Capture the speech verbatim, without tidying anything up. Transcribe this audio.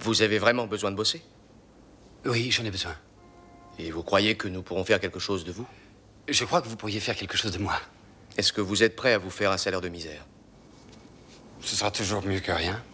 Vous avez vraiment besoin de bosser? Oui, j'en ai besoin. Et vous croyez que nous pourrons faire quelque chose de vous? Je crois que vous pourriez faire quelque chose de moi. Est-ce que vous êtes prêt à vous faire un salaire de misère? Ce sera toujours mieux que rien.